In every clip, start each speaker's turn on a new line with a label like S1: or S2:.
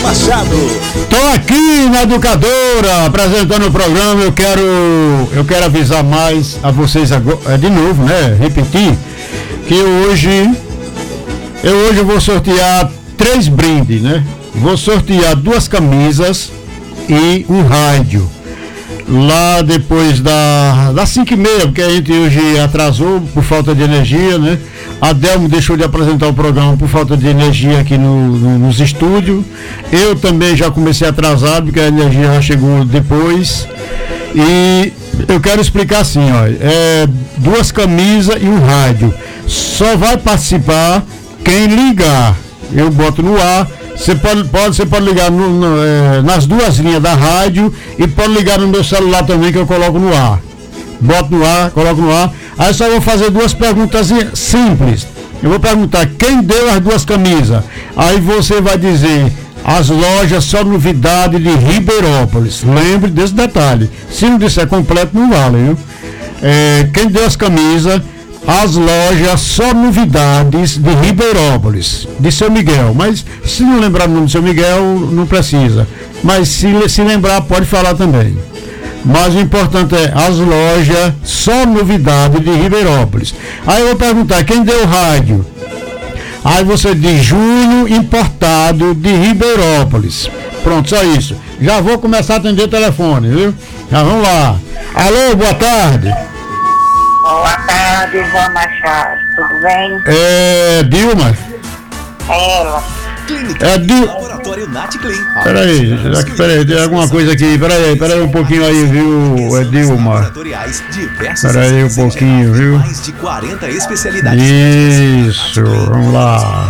S1: Machado.
S2: Estou aqui na Educadora apresentando o programa. Eu quero avisar mais a vocês agora, de novo, né? Repetir que hoje eu vou sortear 3 brindes, né? Vou sortear 2 camisas e um rádio. Lá depois das 5h30, porque a gente hoje atrasou por falta de energia, né? A Delmo deixou de apresentar o programa por falta de energia aqui nos estúdios. Eu também já comecei atrasado, porque a energia já chegou depois. E eu quero explicar assim, ó, 2 camisas e um rádio. Só vai participar quem ligar. Eu boto no ar. Você pode ligar nas 2 linhas da rádio e pode ligar no meu celular também, que eu coloco no ar. Boto no ar, coloco no ar. Aí só vou fazer 2 perguntas simples. Eu vou perguntar quem deu as 2 camisas. Aí você vai dizer as lojas Só Novidade de Ribeirópolis. Lembre desse detalhe. Se não disser completo, não vale, viu? Quem deu as camisas, as lojas Só Novidades de Ribeirópolis, de São Miguel. Mas se não lembrar o nome de São Miguel, não precisa. Mas se lembrar, pode falar também. Mas o importante é as lojas Só Novidade de Ribeirópolis. Aí eu vou perguntar quem deu o rádio. Aí você diz Júnior Importado de Ribeirópolis. Pronto, só isso. Já vou começar a atender o telefone, viu? Já vamos lá. Alô, boa tarde.
S3: Boa tarde, João Machado. Tudo bem?
S2: Dilma.
S3: Ela.
S1: Laboratório Nat Clean.
S2: Peraí, tem alguma coisa aqui. Peraí um pouquinho aí, viu, Dilma? Peraí um pouquinho, viu?
S1: Mais de 40 especialidades.
S2: Isso, vamos lá.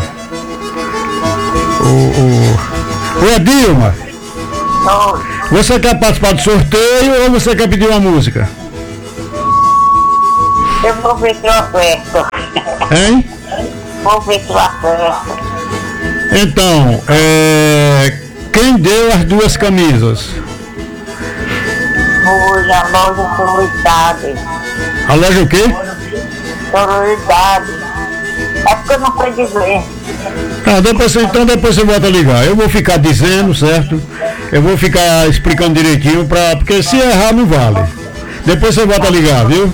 S2: Ô, Dilma.
S3: Oi.
S2: Você quer participar do sorteio ou você quer pedir uma música?
S3: Eu vou ver que eu aperto.
S2: Hein?
S3: Vou ver que eu aperto.
S2: Então, quem deu as 2 camisas?
S3: Foi a loja Sororidade.
S2: A loja o quê?
S3: Sororidade. É porque eu não sei dizer.
S2: Então depois você volta a ligar. Eu vou ficar dizendo, certo? Eu vou ficar explicando direitinho, porque se errar não vale. Depois você volta a ligar, viu?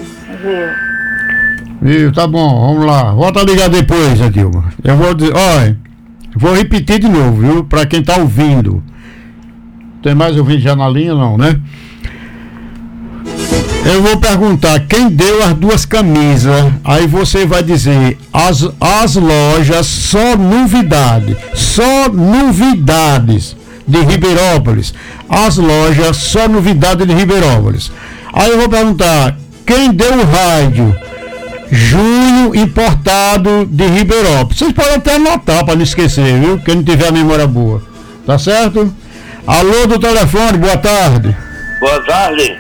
S2: Viu? Tá bom, vamos lá. Volta a ligar depois, Dilma. Eu vou dizer, olha, vou repetir de novo, viu? Pra quem tá ouvindo. Tem mais ouvinte já na linha, não, né? Eu vou perguntar quem deu as 2 camisas. Aí você vai dizer as lojas Só Novidades de Ribeirópolis. As lojas Só Novidade de Ribeirópolis. Aí eu vou perguntar quem deu o rádio. Júnior Importado de Ribeirópolis. Vocês podem até anotar para não esquecer, viu? Quem não tiver a memória boa. Tá certo? Alô do telefone, boa tarde.
S4: Boa tarde.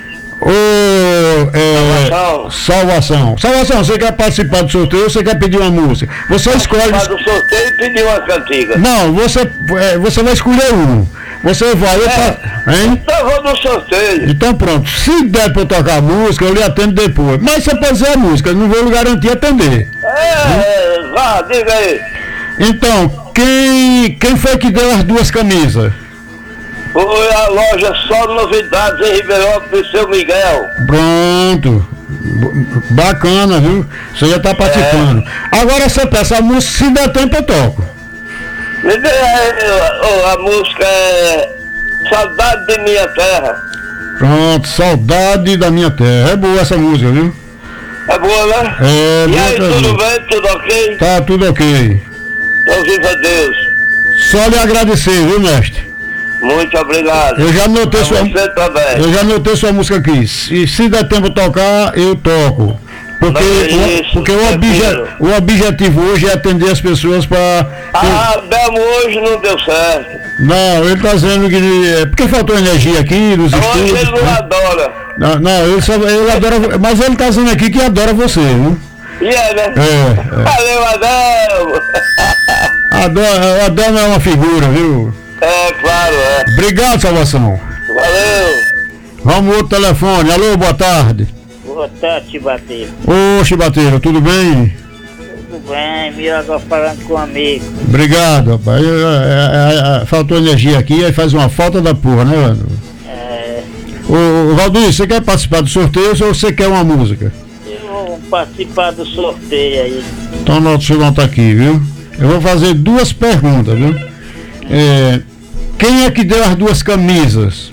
S2: Salvação, você quer participar do sorteio ou você quer pedir uma música? Você escolhe.
S4: Participar do sorteio e pedir uma cantiga.
S2: Não, você vai escolher um. Você vai. Hein?
S4: Então eu vou no sorteio.
S2: Então pronto. Se der pra eu tocar a música, eu lhe atendo depois. Mas você pode dizer a música, não vou lhe garantir atender.
S4: Vá, diga aí.
S2: Então, quem foi que deu as 2 camisas?
S4: Foi a loja Só Novidades em Ribeirópolis de São Miguel.
S2: Pronto. Bacana, viu? Você já tá participando. Agora você peça a música, se der tempo eu toco.
S4: Me dê a música Saudade de Minha Terra.
S2: Pronto, Saudade da Minha Terra. É boa essa música, viu?
S4: É boa, né? E aí, tudo bem? Tudo ok?
S2: Tá tudo ok.
S4: Então viva Deus.
S2: Só lhe agradecer, viu, mestre?
S4: Muito obrigado.
S2: Eu já anotei sua música aqui. Se der tempo de tocar, eu toco. Porque o objetivo hoje é atender as pessoas para.
S4: Belmo hoje não deu certo.
S2: Não, ele está dizendo que. Porque faltou energia aqui nos estúdios.
S4: Hoje ele não adora.
S2: Ele adora. Mas ele está dizendo aqui que adora você, viu?
S4: E né? Valeu, Adão!
S2: Adão é uma figura, viu?
S4: Claro,
S2: Obrigado, Salvação.
S4: Valeu.
S2: Vamos outro telefone. Alô, boa tarde.
S3: Boa tarde, Chibateiro.
S2: Ô, Chibateiro, tudo bem?
S3: Tudo bem, agora falando com um amigo.
S2: Obrigado, rapaz. Faltou energia aqui, aí faz uma falta da porra, né, mano? Ô, Valdir, você quer participar do sorteio ou você quer uma música?
S3: Eu vou participar do sorteio aí.
S2: Então, deixa eu notar aqui, viu? Eu vou fazer duas perguntas, viu? Quem é que deu as duas camisas?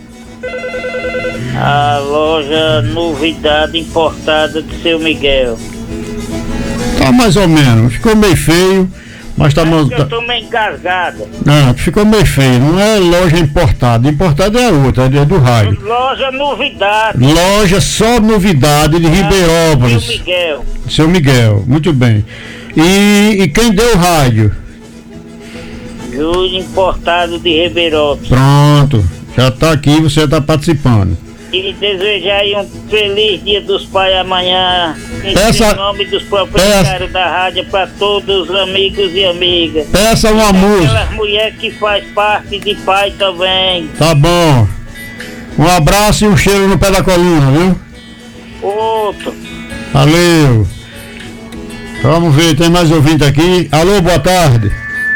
S3: A loja Novidade Importada de Seu Miguel.
S2: Tá mais ou menos, ficou meio feio, mas tá...
S3: Eu tô meio engasgado.
S2: Não, ficou meio feio, não é loja importada. Importada é a outra, é do rádio.
S3: Loja Novidade.
S2: Loja só Novidade de Ribeirópolis.
S3: Seu Miguel.
S2: Seu Miguel, muito bem. E quem deu o rádio?
S3: Júlio Importado de Ribeirópolis.
S2: Pronto, já tá aqui, você já tá participando.
S3: E desejar aí um feliz Dia dos Pais amanhã, em nome dos proprietários da rádio, para todos os amigos e amigas.
S2: Peça uma música.
S3: Aquelas mulheres que faz parte de pai também.
S2: Tá bom. Um abraço e um cheiro no pé da coluna, viu?
S3: Outro.
S2: Valeu. Vamos ver, tem mais ouvinte aqui. Alô, boa tarde.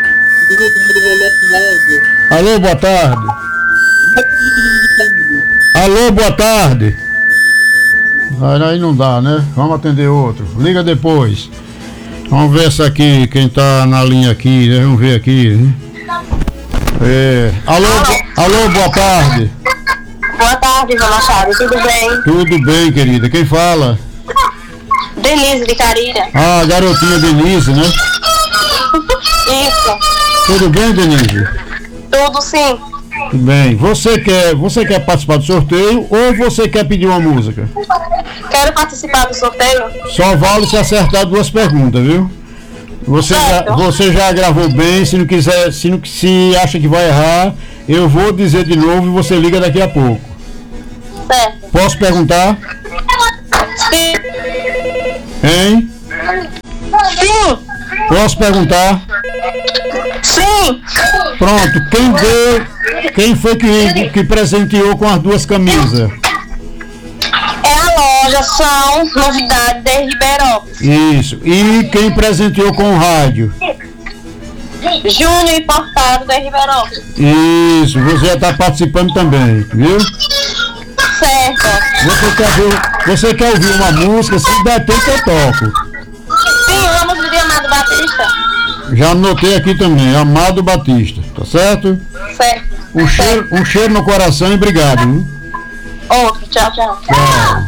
S2: Alô, boa tarde. Alô, boa tarde. Aí não dá, né? Vamos atender outro. Liga depois. Vamos ver essa aqui, quem tá na linha aqui, né? Vamos ver aqui. Né? Alô, boa tarde.
S5: Boa tarde, João Machado, tudo bem?
S2: Tudo bem, querida. Quem fala?
S5: Denise de Carilha.
S2: Ah, garotinha Denise, né?
S5: Isso.
S2: Tudo bem, Denise?
S5: Tudo sim.
S2: Tudo bem. Você quer participar do sorteio ou você quer pedir uma música?
S5: Quero participar do sorteio.
S2: Só vale se acertar duas perguntas, viu? Você já gravou bem, se não quiser, se acha que vai errar, eu vou dizer de novo e você liga daqui a pouco.
S5: Certo.
S2: Posso perguntar?
S5: Sim.
S2: Hein?
S5: Sim.
S2: Posso perguntar?
S5: Sim.
S2: Pronto, quem foi que presenteou com as duas camisas?
S5: É a loja São Novidade de Ribeirópolis.
S2: Isso. E quem presenteou com o rádio?
S5: Júnior Importado de Ribeirópolis.
S2: Isso, você já está participando também, viu?
S5: Certo.
S2: Você quer ouvir uma música? Se der tempo eu toco.
S5: Sim, vamos de Amado Batista.
S2: Já anotei aqui também, Amado Batista, tá certo?
S5: Certo.
S2: Um cheiro no coração e obrigado, viu?
S5: Outro, tchau, tchau.
S2: Tchau.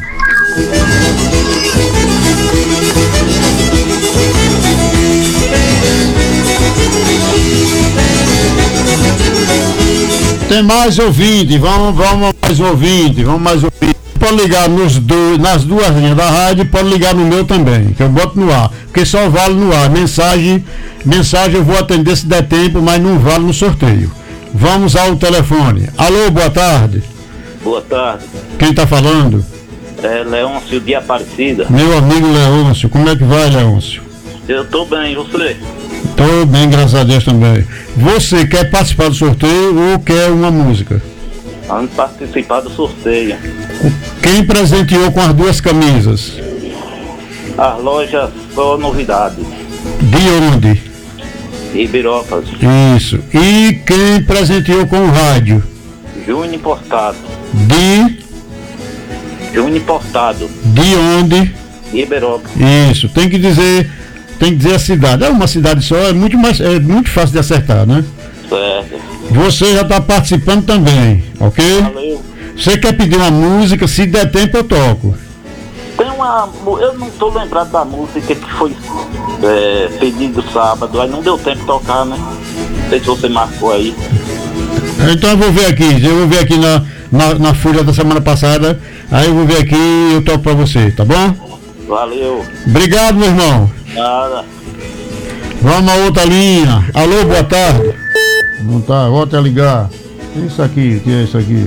S2: Tem mais ouvinte, vamos mais ouvinte. Pode ligar nas duas linhas da rádio, pode ligar no meu também, que eu boto no ar, porque só vale no ar. Mensagem eu vou atender se der tempo, mas não vale no sorteio. Vamos ao telefone. Alô, boa tarde.
S4: Boa tarde.
S2: Quem tá falando?
S4: É Leôncio de Aparecida.
S2: Meu amigo Leôncio, como é que vai, Leôncio?
S4: Eu tô bem, e você?
S2: Tô bem, graças a Deus também. Você quer participar do sorteio ou quer uma música?
S4: Vamos participar do sorteio.
S2: Quem presenteou com as duas camisas?
S4: As lojas Só Novidade.
S2: De onde?
S4: Ribeirópolis.
S2: Isso. E quem presenteou com o rádio?
S4: Júnior Importado. Júnior Importado.
S2: De onde?
S4: Ribeirópolis.
S2: Isso. Tem que dizer a cidade. É uma cidade só, é muito fácil de acertar, né?
S4: Certo.
S2: Você já está participando também, ok?
S4: Valeu.
S2: Você quer pedir uma música? Se der tempo eu toco.
S4: Tem eu não tô lembrado da música que foi pedido sábado, aí não deu tempo de tocar, né? Não sei se você marcou aí.
S2: Então eu vou ver aqui na folha da semana passada, aí eu vou ver aqui e eu toco pra você, tá bom?
S4: Valeu.
S2: Obrigado, meu irmão.
S4: Nada.
S2: Vamos a outra linha. Alô, boa tarde. Não tá, volta a ligar. Isso aqui, o que é isso aqui?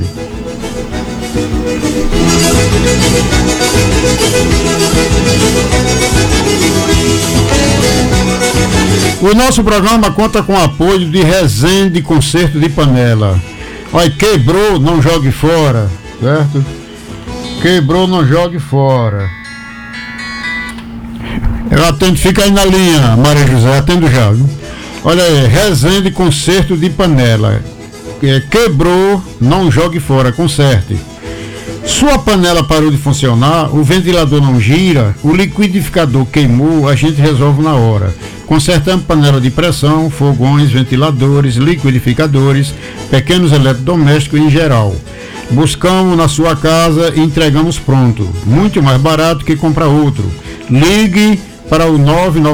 S2: O nosso programa conta com o apoio de Resende Conserto de Panela. Olha, quebrou, não jogue fora, certo? Quebrou, não jogue fora. Eu atendo, fica aí na linha, Maria José, atendo já, viu? Olha aí, Resende conserto de panela. Quebrou, não jogue fora, conserte. Sua panela parou de funcionar, o ventilador não gira, o liquidificador queimou, a gente resolve na hora. Consertamos panela de pressão, fogões, ventiladores, liquidificadores, pequenos eletrodomésticos em geral. Buscamos na sua casa e entregamos pronto. Muito mais barato que comprar outro. Ligue para o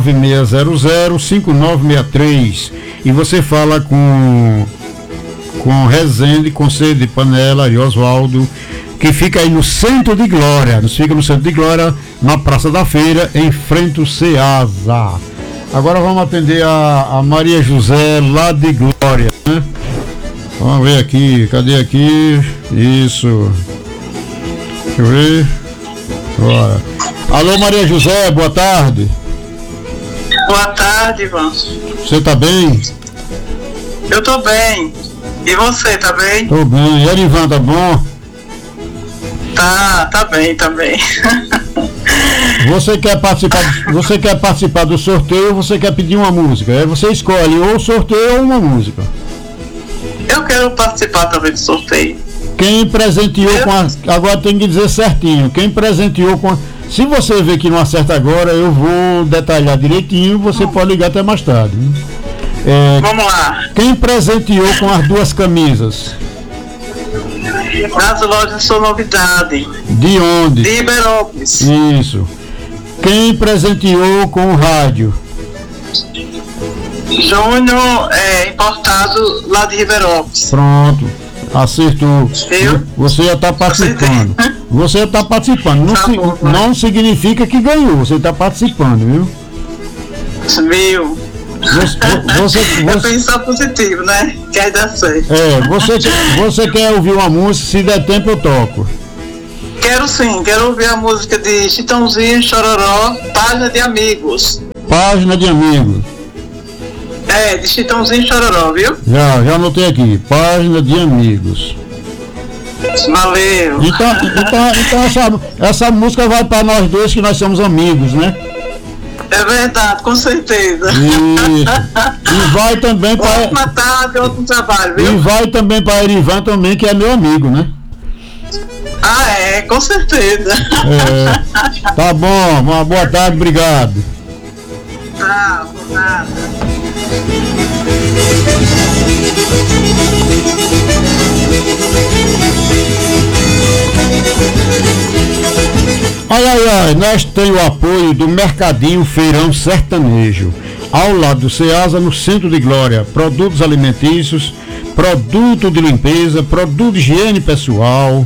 S2: 996005963 e você fala com Resende, Conselho de Panela e Oswaldo, que fica aí no Centro de Glória. Fica no Centro de Glória, na Praça da Feira, em frente ao Ceasa. Agora vamos atender a Maria José, lá de Glória, né? Vamos ver aqui, cadê aqui? Isso. Deixa eu ver. Bora. Alô, Maria José, boa tarde.
S6: Boa tarde, Ivan.
S2: Você tá bem?
S6: Eu tô bem. E você, tá bem?
S2: Tô bem. E Erivan, tá bom?
S6: Tá bem também.
S2: Você quer participar do sorteio ou você quer pedir uma música? Aí você escolhe ou sorteio ou uma música.
S6: Eu quero participar também do sorteio.
S2: Quem presenteou agora tem que dizer certinho. Quem presenteou com se você ver que não acerta agora, eu vou detalhar direitinho. Você pode ligar até mais tarde.
S6: Vamos lá.
S2: Quem presenteou com as duas camisas?
S6: Nas lojas Sou Novidade.
S2: De onde?
S6: De Riberópolis.
S2: Isso. Quem presenteou com o rádio?
S6: Júnior, importado lá de Riberópolis.
S2: Pronto. Acertou.
S6: Eu?
S2: Você já está participando.
S6: Acertei.
S2: Você está participando. Não significa que ganhou. Você está participando, viu?
S6: Viu?
S2: Você
S6: pensar positivo, né? Quer dar certo.
S2: Você quer ouvir uma música? Se der tempo eu toco.
S6: Quero sim, quero ouvir a música de Chitãozinho, Chororó, Página de Amigos.
S2: Página de Amigos.
S6: De Chitãozinho e Chororó, viu?
S2: Já anotei aqui, Página de Amigos.
S6: Valeu.
S2: Então essa música vai para nós dois, que nós somos amigos, né?
S6: É verdade, com certeza.
S2: Isso. E vai também para.
S6: Ótima tarde, outro trabalho, viu?
S2: E vai também para Erivan também, que é meu amigo, né?
S6: Com certeza.
S2: Tá bom, uma boa tarde, obrigado.
S6: Tá, por nada.
S2: Ai, nós temos o apoio do Mercadinho Feirão Sertanejo, ao lado do Ceasa, no Centro de Glória. Produtos alimentícios, produto de limpeza, produto de higiene pessoal,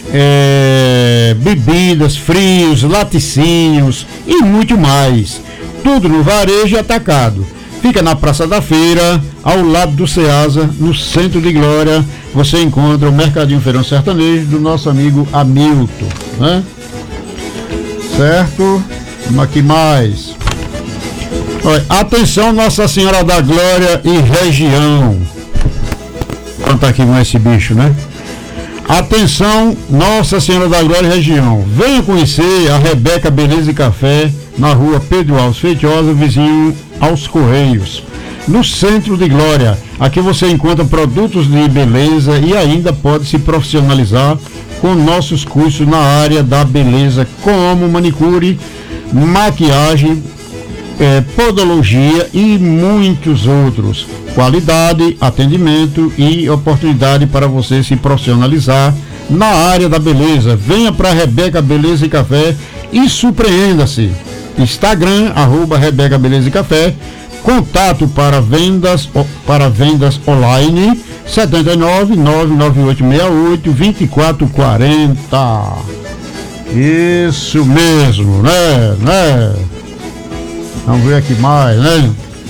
S2: bebidas, frios, laticínios e muito mais. Tudo no varejo e atacado. Fica na Praça da Feira, ao lado do Ceasa, no Centro de Glória. Você encontra o Mercadinho Feirão Sertanejo do nosso amigo Hamilton, né? Certo? Vamos aqui mais. Olha, atenção, Nossa Senhora da Glória e região. Vou contar aqui com esse bicho, né? Atenção, Nossa Senhora da Glória e região. Venha conhecer a Rebeca Beleza e Café, na rua Pedro Alves Feitosa, vizinho aos Correios, no Centro de Glória. Aqui você encontra produtos de beleza e ainda pode se profissionalizar com nossos cursos na área da beleza, como manicure, maquiagem, podologia e muitos outros. Qualidade, atendimento e oportunidade para você se profissionalizar na área da beleza. Venha para Rebeca Beleza e Café e surpreenda-se. Instagram, @Rebeca Beleza e Café. Contato para vendas online 79998682440. Isso mesmo, né? Vamos ver aqui mais, né?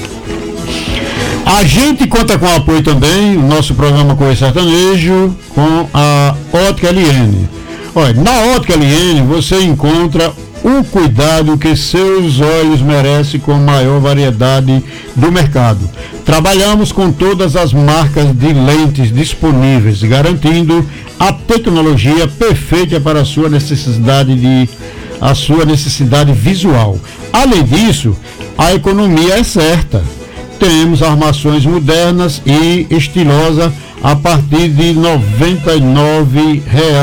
S2: A gente conta com apoio também, o nosso programa Correio Sertanejo, com a Ótica LN. Olha, na Ótica LN você encontra o cuidado que seus olhos merecem com a maior variedade do mercado. Trabalhamos com todas as marcas de lentes disponíveis, garantindo a tecnologia perfeita para a sua necessidade de a sua necessidade visual. Além disso, a economia é certa. Temos armações modernas e estilosas a partir de R$ 99.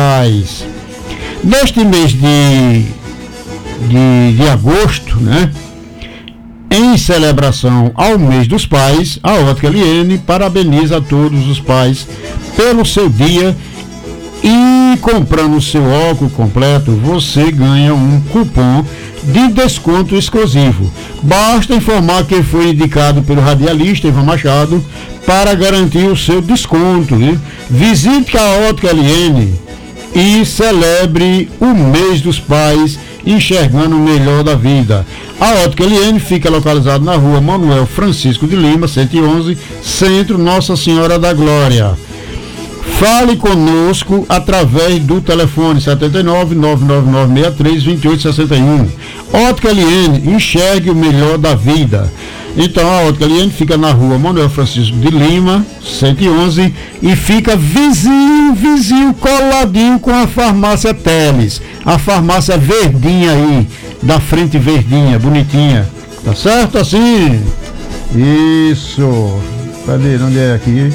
S2: Neste mês de agosto, né? Em celebração ao mês dos pais, a Ótica Eliene parabeniza a todos os pais pelo seu dia e comprando o seu óculos completo, você ganha um cupom de desconto exclusivo. Basta informar que foi indicado pelo radialista Ivan Machado para garantir o seu desconto. Viu? Visite a Ótica Eliene e celebre o mês dos pais enxergando o melhor da vida. A Ótica Eliene fica localizada na rua Manuel Francisco de Lima, 111, Centro Nossa Senhora da Glória. Fale conosco através do telefone 79 99963 2861. Ótica Eliene, enxergue o melhor da vida. Então a Ótica Eliene fica na rua Manuel Francisco de Lima, 111, e fica vizinho, coladinho com a farmácia Teles. A farmácia verdinha aí, da frente verdinha, bonitinha. Tá certo assim? Isso. Cadê? Onde é aqui?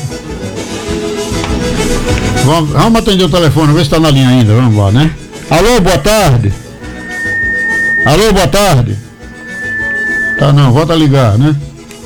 S2: Vamos atender o telefone, ver se está na linha ainda. Vamos lá, né? Alô, boa tarde. Alô, boa tarde. Tá não, volta a ligar, né?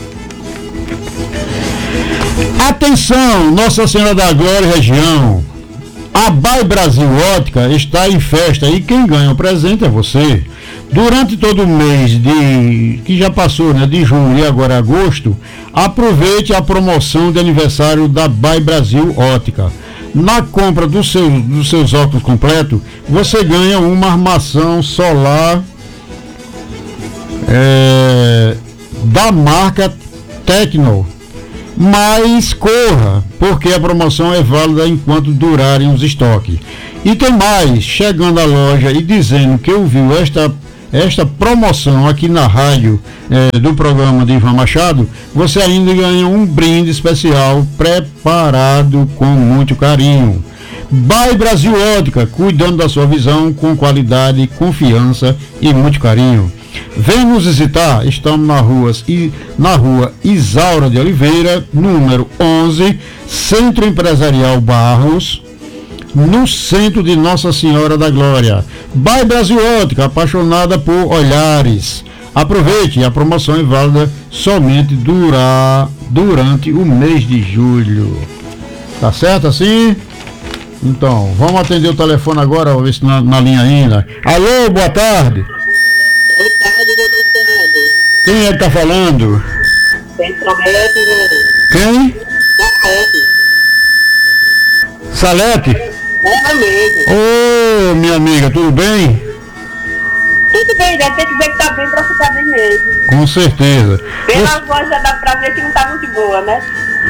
S2: Atenção, Nossa Senhora da Glória região. A Bay Brasil Ótica está em festa e quem ganha o presente é você. Durante todo o mês que já passou, né, de julho e agora agosto, aproveite a promoção de aniversário da Bay Brasil Ótica. Na compra dos seus óculos completos, você ganha uma armação solar da marca Tecno. Mas corra, porque a promoção é válida enquanto durarem os estoques. E tem mais, chegando à loja e dizendo que ouviu esta promoção aqui na rádio do programa de Ivan Machado, você ainda ganha um brinde especial preparado com muito carinho. Bay Brasil Ótica, cuidando da sua visão com qualidade, confiança e muito carinho. Vem nos visitar, estamos na rua Isaura de Oliveira, número 11, Centro Empresarial Barros, no centro de Nossa Senhora da Glória. Bay Brasil Ótica, apaixonada por olhares. Aproveite, a promoção é válida somente durante o mês de julho. Tá certo assim? Então, vamos atender o telefone agora, vamos ver se na linha ainda. Alô, boa tarde.
S5: Boa tarde, doutor.
S2: Quem é que tá falando?
S5: Quem promete,
S2: Quem?
S5: Salete.
S2: Salete?
S5: É mesmo.
S2: Ô, minha amiga, tudo bem?
S5: Tudo bem, né? Tem que ver que tá bem pra ficar bem mesmo.
S2: Com certeza.
S5: Pela voz já dá pra ver que não tá muito boa, né?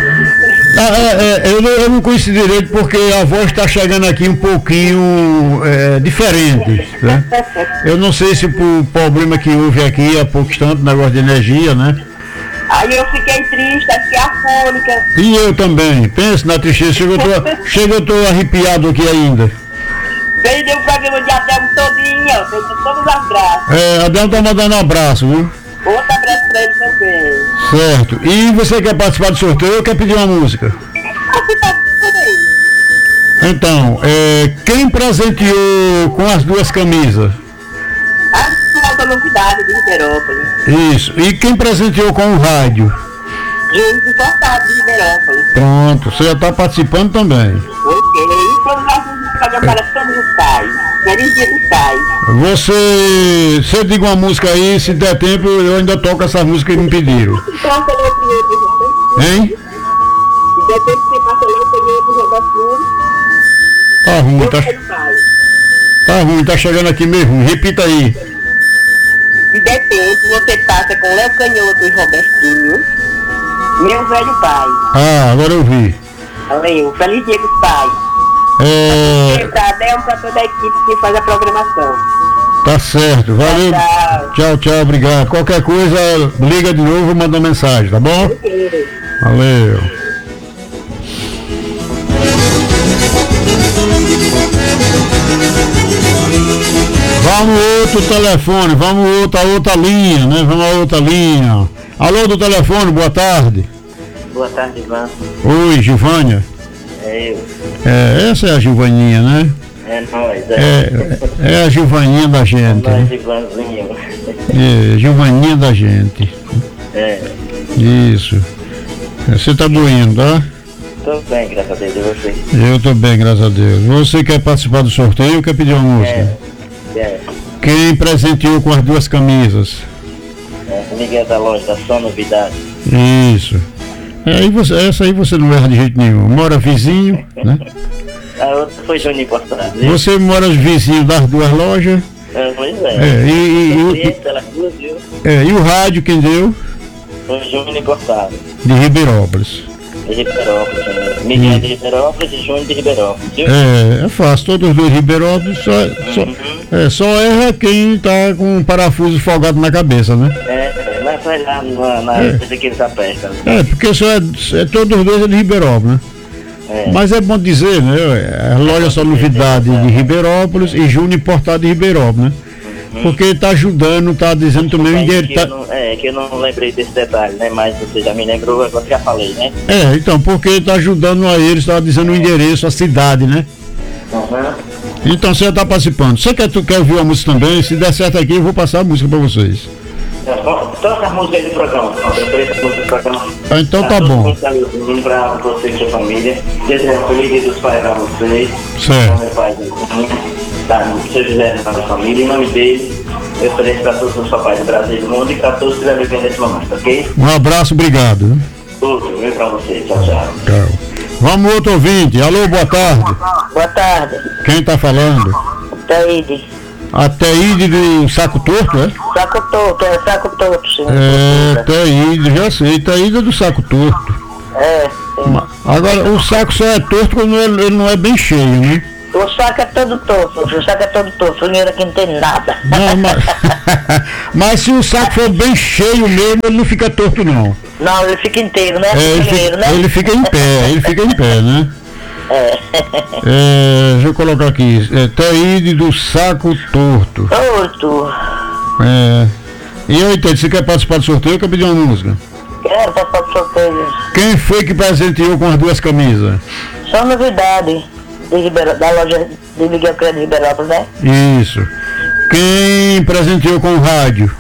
S2: Eu não conheci direito porque a voz está chegando aqui um pouquinho diferente, né? Eu não sei se por problema que houve aqui há pouco instante, negócio de energia, né?
S5: Aí eu fiquei triste, fiquei afônica.
S2: E eu também, penso na tristeza, chega eu tô arrepiado aqui ainda.
S5: Perdi o programa de Adelmo todinho, ó, perdi todos os abraços.
S2: Adelmo tá mandando um abraço, viu?
S5: Outro abraço pra ele também.
S2: Certo. E você quer participar do sorteio ou quer pedir uma música? Então, quem presenteou com as duas camisas?
S5: A novidade de Riberópolis.
S2: Isso. E quem presenteou com o rádio?
S5: Júnior importado de Riberópolis.
S2: Pronto, você já está participando também.
S5: Ok. E quando nós vamos fazer para todos os pais. Feliz dia dos pais.
S2: Você diga uma música aí, se der tempo eu ainda toco essas músicas que me pediram.
S5: Então, você leu primeiro de Roberto.
S2: Hein?
S5: Se der tempo, você passa ler o primeiro de Roberto.
S2: Tá ruim, tá ruim, tá chegando aqui mesmo. Repita aí.
S5: Se der tempo, você passa com Léo Canhoto e Robertinho, meu velho pai.
S2: Ah, agora eu vi.
S5: Valeu, feliz dia dos pais. Pra Adelmo, pra toda a equipe que faz a programação.
S2: Tá certo, valeu. Tchau, obrigado. Qualquer coisa, liga de novo, manda mensagem, tá bom? Valeu. Vamos outro telefone, vamos outra linha, né? Vamos a outra linha. Alô do telefone, boa tarde.
S3: Boa tarde, Ivan.
S2: Oi, Gilvânia.
S3: É eu.
S2: Essa é a Gilvaninha, né?
S3: É nóis,
S2: É a Gilvaninha da gente.
S3: Nós,
S2: Né?
S3: Ivanzinho.
S2: Gilvaninha da gente.
S3: É.
S2: Isso. Você tá boiando, tá?
S3: Tô bem, graças a Deus, e você?
S2: Eu tô bem, graças a Deus. Você quer participar do sorteio ou quer pedir uma música? Quem presenteou com as 2 camisas?
S3: Miguel da loja, só novidade.
S2: Isso. Essa aí você não erra de jeito nenhum. Mora vizinho, né?
S3: A outra foi Júnior Importado.
S2: Você mora vizinho das 2 lojas.
S3: Pois
S2: E o rádio quem deu?
S3: Foi Júnior Importado.
S2: De Ribeirópolis.
S3: De Ribeirópolis, Miguel de Ribeirópolis e Júnior de Ribeirópolis, viu?
S2: É fácil, todos os 2 Ribeirópolis, só erra quem tá com um parafuso folgado na cabeça, né?
S3: Mas vai lá na empresa que eles apertam.
S2: Porque só todos os 2 de Ribeirópolis, né? Mas é bom dizer, né? A loja Só Novidade de Ribeirópolis e Júnior Importado de Ribeirópolis, né? Porque tá ajudando, tá dizendo também o endereço.
S3: Que eu não lembrei desse detalhe, né? Mas você já me lembrou, agora já falei, né?
S2: Então, porque tá ajudando a eles, tá dizendo o endereço, a cidade, né? Então você já tá participando. Você quer ouvir a música também? Se der certo aqui, eu vou passar a música pra vocês.
S3: Toca a música aí do programa.
S2: Então tá bom.
S3: Pra você e sua família. Desejo feliz Dia dos Pais pra vocês.
S2: Certo.
S3: Meu pai, se José da família, em nome dele, eu ofereço para todos os papais do Brasil e do mundo e para todos que estiverem vivendo nesse momento, ok?
S2: Um abraço, obrigado.
S3: Outro, vem pra você, tchau.
S2: Tchau. Vamos outro ouvinte. Alô, boa tarde.
S5: Boa tarde.
S2: Quem tá falando?
S5: Teide.
S2: A Teide do Saco Torto, é?
S5: Saco Torto, Saco Torto, sim.
S2: Teide, já sei, Teide do Saco Torto. Agora, o saco só é torto quando ele não é bem cheio, né?
S5: O saco é todo torto, o dinheiro aqui não tem nada.
S2: Não, mas se o saco for bem cheio mesmo, ele não fica torto, não.
S5: Não, ele fica inteiro, né?
S2: Ele fica em pé, né? Deixa eu colocar aqui. Teide do Saco Torto.
S5: Torto.
S2: E aí, Teide, você quer participar do sorteio ou quer pedir uma música?
S5: Quero participar do sorteio.
S2: Quem foi que presenteou com as 2 camisas?
S5: Só novidade. Da loja de Miguel Credo de Ribeirópolis, né?
S2: Isso. Quem presenteou com o rádio?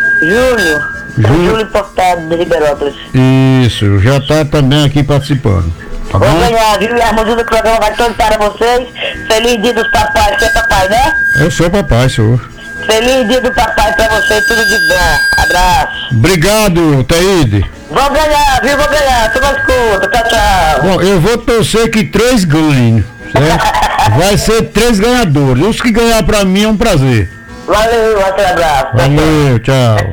S5: Júlio Importado de Ribeirópolis.
S2: Isso, já tá também aqui participando. Tá
S5: Vou
S2: bom?
S5: ganhar, viu? E a música do programa vai todo para vocês. Feliz Dia dos Papais, você é papai, né?
S2: Eu sou papai, senhor.
S5: Feliz Dia do Papai pra você, tudo de bom. Abraço.
S2: Obrigado, Teide.
S5: Vou ganhar, viu? Vou ganhar. Você vai escuta. Tchau.
S2: Bom, eu vou torcer que 3 ganhem. Certo? Vai ser 3 ganhadores. Os que ganhar pra mim é um prazer.
S5: Valeu, aquele abraço.
S2: Valeu, tchau.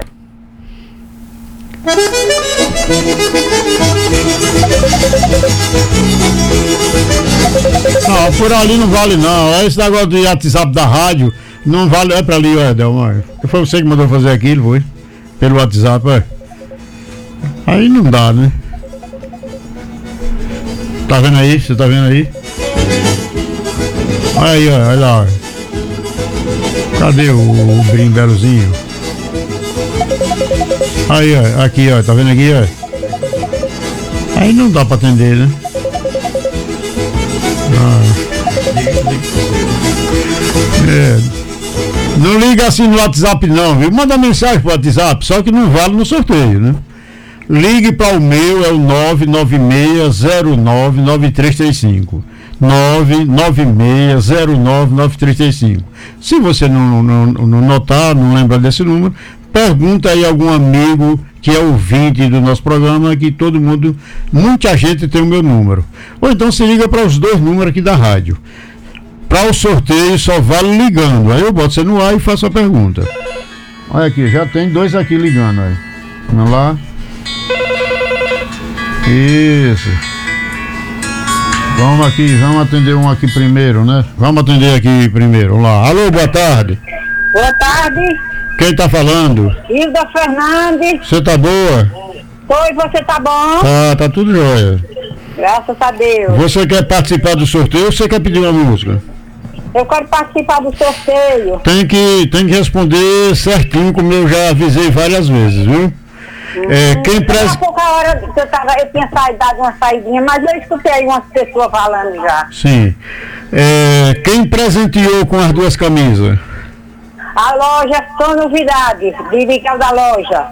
S2: Não, por ali não vale não. Esse negócio do WhatsApp da rádio não vale. É pra ali, Delmar. Foi você que mandou fazer aquilo, foi? Pelo WhatsApp, Aí não dá, né? Tá vendo aí? Você tá vendo aí? Aí, olha lá. Cadê o brimbelozinho? Aí, aqui, tá vendo aqui, Aí não dá pra atender, né? Não liga assim no WhatsApp não, viu? Manda mensagem pro WhatsApp, só que não vale no sorteio, né? Ligue para o meu, é o 996099335. 996099335. Se você não notar, não lembra desse número, pergunta aí a algum amigo que é ouvinte do nosso programa, que todo mundo, muita gente tem o meu número. Ou então se liga para os 2 números aqui da rádio. Para o sorteio só vale ligando. Aí eu boto você no ar e faço a pergunta. Olha aqui, já tem 2 aqui ligando aí. Vamos lá. Isso. Vamos atender um aqui primeiro, né? Vamos atender aqui primeiro. Vamos lá. Alô, boa tarde.
S5: Boa tarde.
S2: Quem tá falando?
S5: Hilda Fernandes.
S2: Você tá boa?
S5: Oi, você tá bom?
S2: Tá tudo jóia.
S5: Graças a Deus.
S2: Você quer participar do sorteio ou você quer pedir uma música?
S7: Eu quero participar do sorteio.
S2: Tem que responder certinho, como eu já avisei várias vezes, viu?
S7: Há pouca hora eu tinha dado uma saidinha, mas eu escutei umas pessoas falando já.
S2: Sim. Quem presenteou com as 2 camisas?
S7: A loja São Novidades, de Miguel da Loja.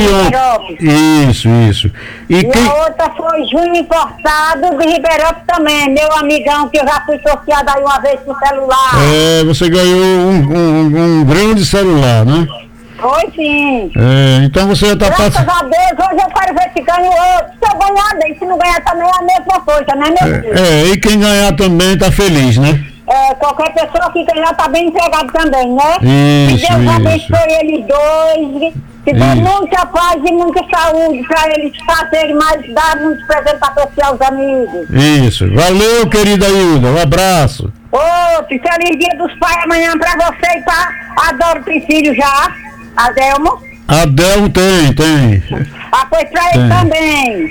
S2: Isso. E
S7: a outra foi Júnior Importado de Ribeirão também, meu amigão, que eu já fui sorteado aí uma vez com celular.
S2: Você ganhou um grande celular, né?
S7: Foi sim.
S2: Então você já tá
S7: Graças a Deus, hoje eu quero ver se ganho outro. Se eu ganhar bem, se não ganhar também é a mesma coisa, né, meu filho?
S2: E quem ganhar também tá feliz, né?
S7: Qualquer pessoa que ganhar tá bem empregado também, né?
S2: Isso,
S7: que Deus abençoe eles dois, que dê muita paz e muita saúde pra eles fazerem mais, dar muitos presentes pra todos os amigos.
S2: Isso. Valeu, querida Hilda. Um abraço.
S7: Feliz dia dos pais amanhã pra você e pra Adoro tem filho já, Adelmo.
S2: Adelmo tem.
S7: Pois pra ele também.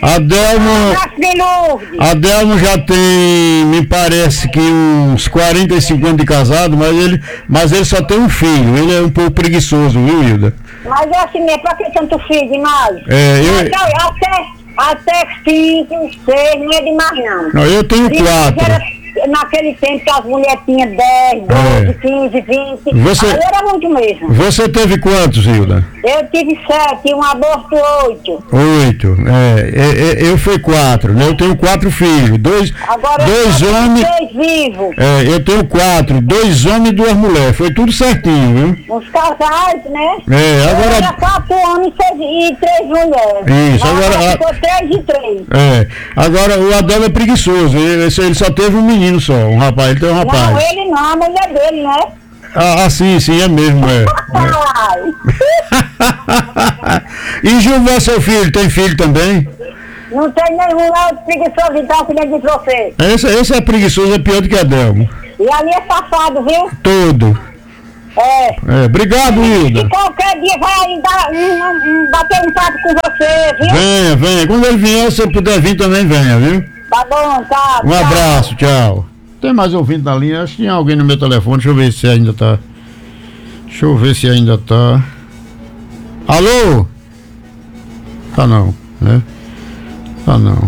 S2: Adelmo já tem, me parece que uns 45 anos de casado, mas ele só tem um filho. Ele é um pouco preguiçoso, viu, Hilda?
S7: Mas é assim mesmo, pra que tanto filho demais? Até 5, 6, não é demais não.
S2: Eu tenho 4.
S7: Naquele tempo que as mulheres tinham 10, 12, 15, 20. Aí era muito mesmo.
S2: Você teve quantos, Hilda?
S7: Eu tive 7, um aborto 8.
S2: 8. Eu fui 4, né? Eu tenho 4 filhos. Dois homens.
S7: 6 vivos.
S2: Eu tenho 4, 2 homens e 2 mulheres. Foi tudo certinho, viu?
S7: Os casais, né?
S2: Agora.
S7: Era 4 homens e 3 mulheres.
S2: Isso, agora.
S7: Ficou 3 e 3.
S2: Agora o Adel é preguiçoso. Ele só teve um menino só, um rapaz. Ele tem um rapaz.
S7: Não, ele não, a mulher dele, né?
S2: Sim, é mesmo, E Gilvan, seu filho, tem filho também?
S7: Não tem nenhum, é preguiçoso, então, que nem de você.
S2: Esse é preguiçoso, é pior do que Adelmo.
S7: E ali é safado, viu?
S2: Todo. Obrigado, Hilda.
S7: E qualquer dia vai bater um papo com você, viu?
S2: Venha. Quando ele vier, se puder vir também, venha, viu?
S7: Tá bom, tá.
S2: Um abraço, tchau. Tem mais ouvinte na linha? Acho que tinha alguém no meu telefone. Deixa eu ver se ainda tá. Alô? Tá não, né? Tá não.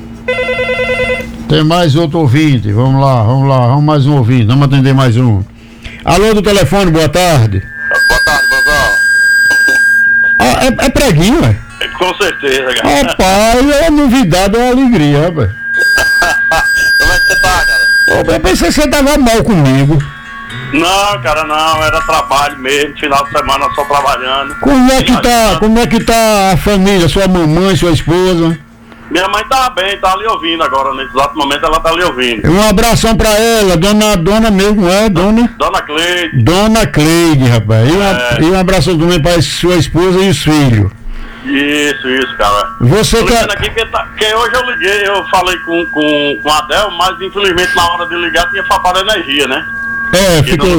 S2: Tem mais outro ouvinte. Vamos lá. Vamos mais um ouvinte. Vamos atender mais um. Alô do telefone, boa tarde.
S8: Boa tarde, vovó.
S2: É preguinho, ué?
S8: Com certeza, cara.
S2: Rapaz, é uma novidade, é uma alegria, rapaz.
S8: Como é que você tá, cara?
S2: Eu pensei que você tava mal comigo.
S8: Não, cara, não. Era trabalho mesmo. Final de semana só trabalhando.
S2: Como é que tá a família? Sua mamãe, sua esposa?
S8: Minha mãe tá bem, tá ali ouvindo agora. Nesse exato momento ela tá ali ouvindo.
S2: Um abração pra ela, dona mesmo, dona?
S8: Dona Cleide.
S2: Dona Cleide, rapaz. E um abração também pra sua esposa e os filhos.
S8: Isso, cara.
S2: Você
S8: quer... aqui porque hoje eu liguei, eu falei com a Adel, mas infelizmente na hora de ligar tinha faltado energia, né?
S2: Ficou...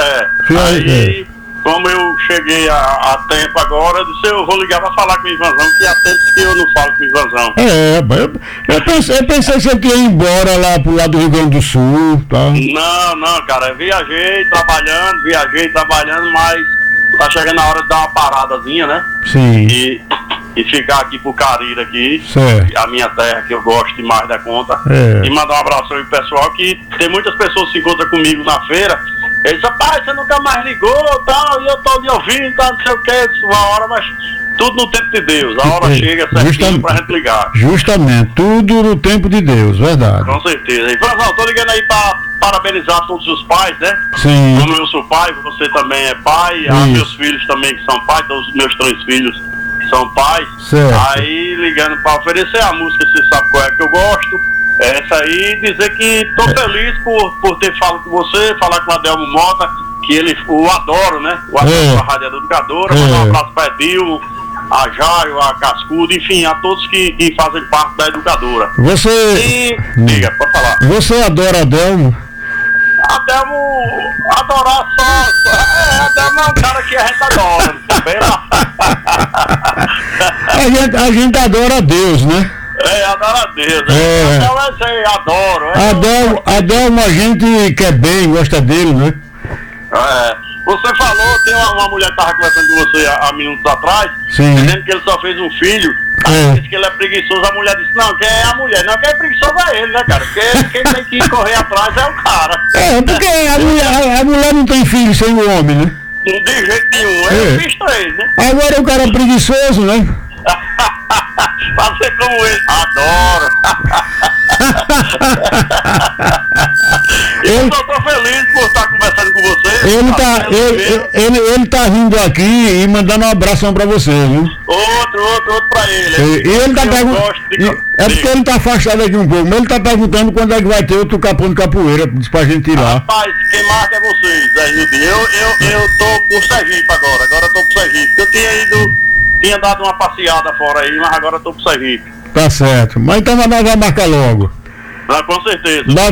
S8: Aí, como eu cheguei a tempo agora, eu disse, eu vou ligar pra falar com o Ivanzão, que há tempo que eu não falo com o Ivanzão.
S2: Eu pensei que você ia embora lá pro lado do Rio Grande do Sul, tá?
S8: Não, cara, viajei trabalhando, mas tá chegando a hora de dar uma paradazinha, né?
S2: Sim.
S8: E ficar aqui pro Cariri aqui,
S2: certo.
S8: A minha terra, que eu gosto demais da conta. E mandar um abraço aí pro pessoal, que tem muitas pessoas que se encontram comigo na feira. Eles dizem, rapaz, você nunca mais ligou, tal, e eu tô me ouvindo, tal, não sei o que, uma hora, mas tudo no tempo de Deus. A hora chega certinho pra gente ligar.
S2: Justamente, tudo no tempo de Deus, verdade.
S8: Com certeza. E Franzão, tô ligando aí pra parabenizar todos os pais, né?
S2: Sim.
S8: Como eu sou pai, você também é pai, meus filhos também que são pais, todos os meus 3 filhos são pais.
S2: Certo.
S8: Aí ligando pra oferecer a música, você sabe qual é que eu gosto. Essa aí, dizer que tô feliz por ter falado com você, falar com o Adelmo Mota, que ele o adoro, né? O adoro da Rádio Educadora, mandar um abraço pra Edil, a Jairo, a Cascudo, enfim, a todos que fazem parte da Educadora. Diga, pode falar.
S2: Você adora Adelmo?
S8: Adelmo, adorar só. Adelmo é um cara que a gente adora.
S2: A gente adora a Deus, né?
S8: adora a Deus.
S2: É.
S8: Então é isso aí, adoro.
S2: Adelmo a gente quer bem, gosta dele, né?
S8: Você falou, tem uma mulher que estava conversando com você há minutos atrás,
S2: Sim.
S8: dizendo que ele só fez um filho. Aí disse que ele é preguiçoso, a mulher disse, não, quem é a mulher? Não, quem é preguiçoso é ele, né, cara? Porque quem tem que correr atrás é o cara.
S2: Porque a mulher não tem filho sem o homem, né?
S8: Não de jeito nenhum, eu fiz 3, né?
S2: Agora o cara é preguiçoso, né?
S8: Pra ser como ele, adoro. Eu tô feliz por estar conversando com você.
S2: Ele tá rindo aqui e mandando um abração pra você, viu?
S8: Outro pra ele.
S2: E ele tá perguntando. É porque ele tá afastado aqui um pouco, mas ele tá perguntando quando é que vai ter outro capão de capoeira pra gente ir lá.
S8: Rapaz, quem marca é vocês, aí no dia. Eu tô por Sergipe agora eu tô por Sergipe. Eu tinha dado uma passeada fora aí, mas agora eu tô por Sergipe.
S2: Tá certo, mas então nós vamos marcar logo.
S8: Com certeza.
S2: Nós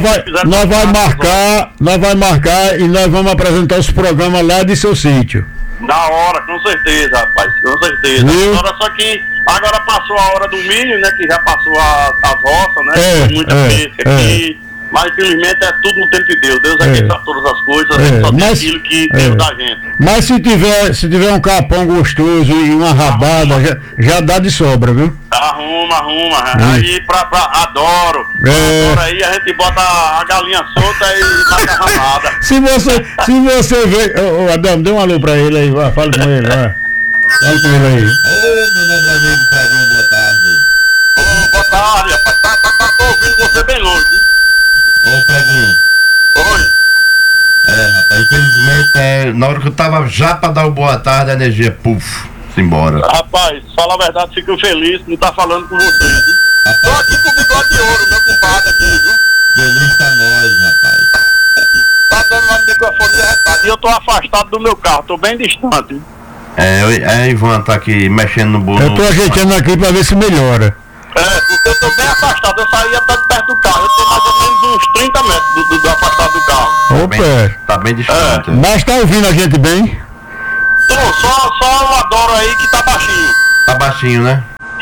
S2: vai marcar e nós vamos apresentar os programas lá de seu sítio.
S8: Na hora, com certeza, rapaz, com certeza. Só que agora passou a hora do milho, né? Que já passou a roça, né? Tem muita pesca aqui. Mas infelizmente é tudo no tempo de Deus. Deus é quem sabe todas as coisas, só tem aquilo que Deus dá a gente.
S2: Mas se tiver um capão gostoso e uma rabada, já dá de sobra, viu?
S8: Arruma. Aí adoro. Adoro aí, a gente bota a galinha solta e mata a rabada.
S2: Se você vê. Ô Adão, dê um alô pra ele aí, vai, fala com ele, vai. Fala com ele aí.
S9: Ô, meu nobre amigo Preguinho, boa tarde.
S8: Boa tarde, rapaz. Tô ouvindo você bem longe.
S9: Ô, Preguinho.
S8: Oi.
S9: Rapaz, infelizmente, na hora que eu tava já pra dar o boa tarde, a energia, puf, embora.
S8: Rapaz, fala a verdade, fico feliz por estar falando com vocês, viu? Tô aqui com o bigode de ouro, meu compadre aqui, viu?
S9: Feliz tá nós, rapaz.
S8: Tá dando uma microfonia retada e eu tô afastado do meu carro, tô bem distante.
S9: Ivan tá aqui mexendo no bolo.
S2: Eu tô ajeitando aqui pra ver se melhora.
S8: Porque eu tô bem afastado, eu saía tanto perto do carro, eu tô mais ou menos uns 30 metros do afastado do carro.
S2: Opa!
S9: Tá bem distante.
S2: Mas tá ouvindo a gente bem?
S8: Só o Adoro aí que tá baixinho.
S9: Tá baixinho, né?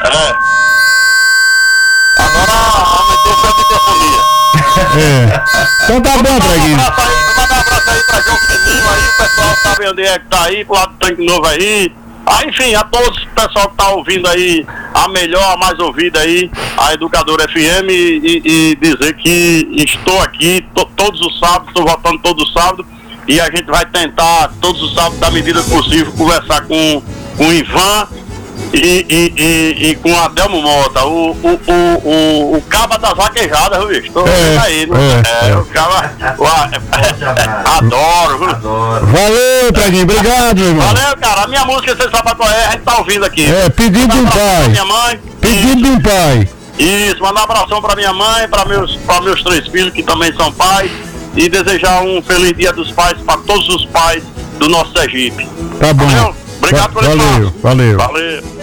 S8: Agora aumentou o fio de telefonia.
S2: Então tá bom, Preguinho.
S8: Manda um abraço aí pra João Fininho aí, o pessoal sabe onde é que tá aí, pro lado do Tanque Novo aí. Enfim, a todos o pessoal que tá ouvindo aí, a melhor, a mais ouvida aí, a Educadora FM, e dizer que estou aqui todos os sábados, estou voltando todos os sábados, e a gente vai tentar, todos os sábados, da medida possível, conversar com o Ivan e com a Adelmo Mota, o caba das vaquejadas, viu, bicho? Tô vendo aí, né? O caba. Adoro.
S2: Valeu, Preguinho, obrigado, meu irmão.
S8: Valeu, cara. A minha música, você sabe qual é, a gente tá ouvindo aqui.
S2: Pedido de um pai.
S8: Minha mãe.
S2: Pedido de um pai.
S8: Isso, mandar um abração pra minha mãe, pra meus 3 filhos, que também são pais, e desejar um feliz Dia dos Pais pra todos os pais do nosso Sergipe.
S2: Tá bom.
S8: Valeu? Obrigado pelo espaço.
S2: Valeu.
S8: Valeu.